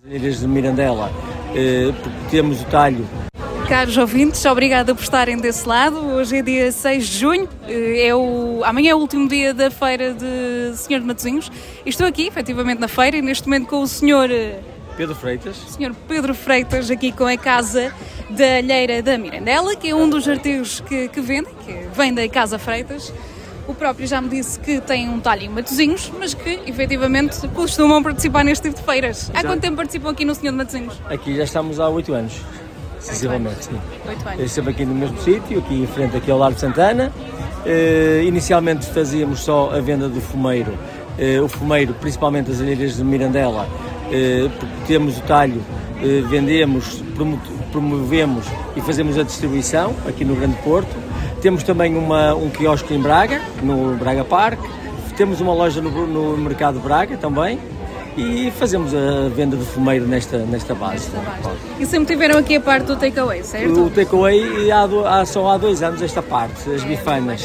Ilhas de Mirandela, temos o talho. Caros ouvintes, obrigada por estarem desse lado. Hoje é dia 6 de junho, amanhã é o último dia da feira de Senhor de Matosinhos. E estou aqui, efetivamente, na feira e neste momento com o Sr. Pedro Freitas. Sr. Pedro Freitas, aqui com a Casa da Alheira da Mirandela, que é um dos artigos que vendem, que vem da Casa Freitas. O próprio já me disse que tem um talho em Matosinhos, mas que, efetivamente, costumam participar neste tipo de feiras. Há quanto tempo participam aqui no Senhor de Matosinhos? Aqui já estamos há 8 anos, sensivelmente, sim. 8 anos. Eu sempre aqui no mesmo sítio, aqui em frente, aqui ao Largo de Santana. Inicialmente fazíamos só a venda do fumeiro, o fumeiro, principalmente as alheiras de Mirandela, porque temos o talho, vendemos, promovemos e fazemos a distribuição aqui no Grande Porto. Temos também um quiosque em Braga, no Braga Park. Temos uma loja no Mercado de Braga também. E fazemos a venda de fumeiro nesta base. E sempre tiveram aqui a parte do takeaway, certo? O takeaway só há 2 anos esta parte, as bifanas.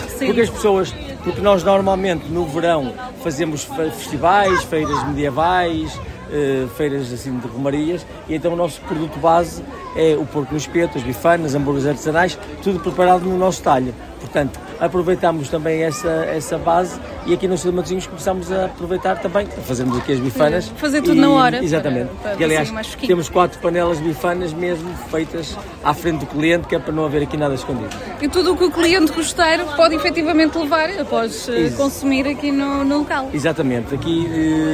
Porque nós normalmente no verão fazemos festivais, feiras medievais, feiras assim de romarias, e então o nosso produto base é o porco no espeto, as bifanas, hambúrgueres artesanais, tudo preparado no nosso talho. Portanto, aproveitamos também essa base e aqui no Senhor de Matosinhos começamos a aproveitar também, fazermos aqui as bifanas. Fazer tudo na hora. Exatamente. E aliás, temos 4 panelas de bifanas mesmo feitas à frente do cliente, que é para não haver aqui nada escondido. E tudo o que o cliente gostar pode efetivamente levar após consumir aqui no local. Exatamente. Aqui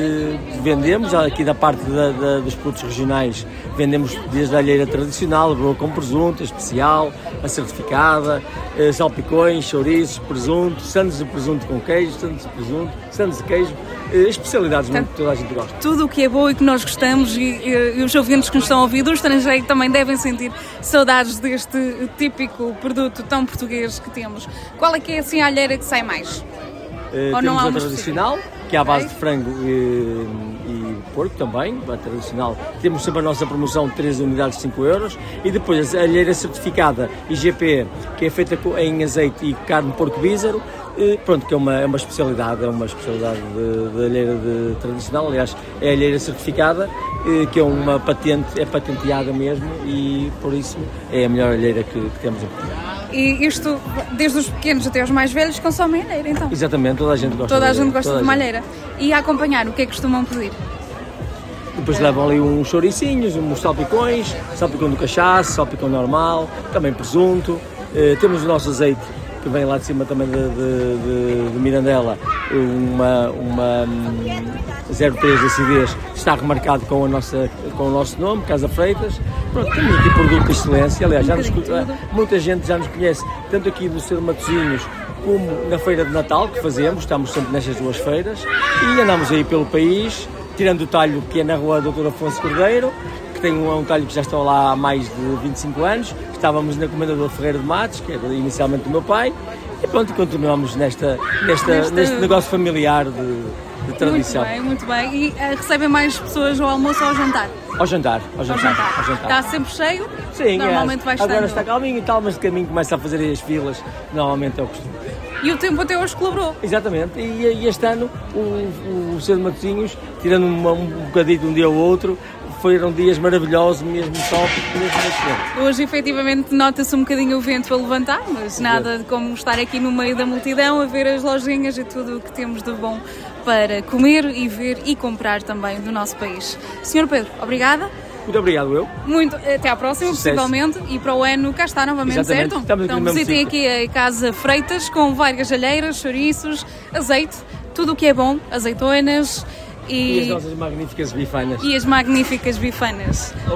vendemos, aqui da parte dos produtos regionais, vendemos desde a alheira tradicional, a broa com presunto, a especial, a certificada, salpicões, chouriços, presunto, sandes de presunto com queijo, sandes de queijo, especialidades muito que toda a gente gosta. Tudo o que é bom e que nós gostamos e os ouvintes que nos estão a ouvir do estrangeiro também devem sentir saudades deste típico produto tão português que temos. Qual é que é assim a alheira que sai mais? Temos a tradicional, que é à base de frango e porco também, a tradicional. Temos sempre a nossa promoção de 3 unidades de 5 euros e depois a alheira certificada IGP, que é feita em azeite e carne de porco bízaro, que é uma especialidade de alheira tradicional. Aliás, é a alheira certificada, que é uma patente, é patenteada mesmo, e por isso é a melhor alheira que temos em Portugal. E isto, desde os pequenos até os mais velhos, consomem alheira, então? Exatamente, toda a gente gosta de uma alheira. E a acompanhar, o que é que costumam pedir? Depois levam ali uns chouricinhos, uns salpicões, salpicão do cachaço, salpicão normal, também presunto. Temos o nosso azeite, que vem lá de cima também de Mirandela, uma 0,3 de acidez, está remarcado com o nosso nome, Casa Freitas. Pronto, temos aqui produto de excelência. Aliás, muita gente já nos conhece, tanto aqui do Senhor de Matosinhos como na feira de Natal que fazemos, estamos sempre nestas 2 feiras e andamos aí pelo país, tirando o talho que é na rua Dr. Afonso Cordeiro, que tem um talho que já está lá há mais de 25 anos, estávamos na Comendador Ferreira de Matos, que era inicialmente do meu pai, e pronto, continuamos neste negócio familiar de tradição. Muito bem. E recebem mais pessoas ao almoço ou ao jantar? Ao jantar. Está sempre cheio? Sim, normalmente vai estando. Agora está calminho e tal, mas de caminho começa a fazer as filas, normalmente é o costume. E o tempo até hoje colaborou. Exatamente, e este ano o Senhor de Matosinhos, tirando um bocadinho de um dia ao outro, foram dias maravilhosos, mesmo top, mesmo excelente. Hoje, efetivamente, nota-se um bocadinho o vento a levantar, mas nada como estar aqui no meio da multidão, a ver as lojinhas e tudo o que temos de bom para comer e ver e comprar também do nosso país. Sr. Pedro, obrigada. Muito obrigado, eu. Até à próxima, possivelmente, e para o ano cá está novamente. Exatamente. Certo? Estamos então visitem aqui a Casa Freitas com várias alheiras, chouriços, azeite, tudo o que é bom, azeitonas e as nossas magníficas bifanas.